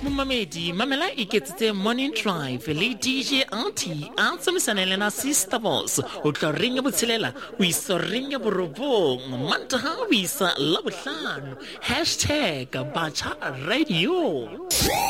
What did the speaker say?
Mamedi, Mamela iketsitse Morning Drive le DJ Auntie a tsamaisana le na Sister Boss o tla ringa botshelela o iso ringa borobong mantaha o isa la bohlano #Bacha Radio.